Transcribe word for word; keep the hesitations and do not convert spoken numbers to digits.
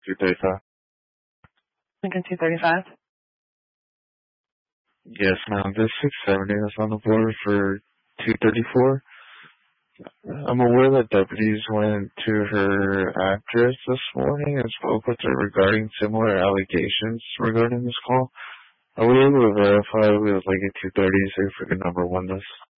two thirty-five. Lincoln two thirty-five. Yes, ma'am. This six seventy is on the board for two thirty-four. I'm aware that deputies went to her address this morning and spoke with her regarding similar allegations regarding this call. Are we able to verify we would like a two thirty so if we can number one this?